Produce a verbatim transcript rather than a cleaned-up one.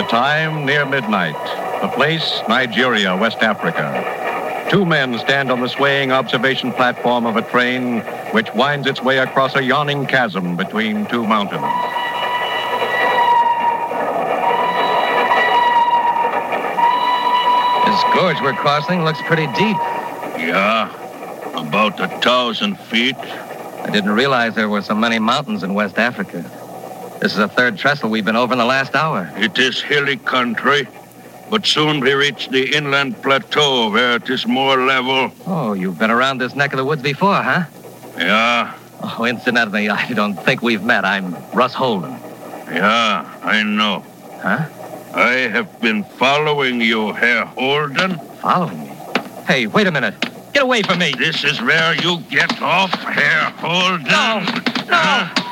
The time, near midnight. The place, Nigeria, West Africa. Two men stand on the swaying observation platform of a train which winds its way across a yawning chasm between two mountains. This gorge we're crossing looks pretty deep. Yeah, about a thousand feet. I didn't realize there were so many mountains in West Africa. This is the third trestle we've been over in the last hour. It is hilly country, but soon we reach the inland plateau where it is more level. Oh, you've been around this neck of the woods before, huh? Yeah. Oh, incidentally, I don't think we've met. I'm Russ Holden. Yeah, I know. Huh? I have been following you, Herr Holden. Following me? Hey, wait a minute. Get away from me. This is where you get off, Herr Holden. No, no. Huh?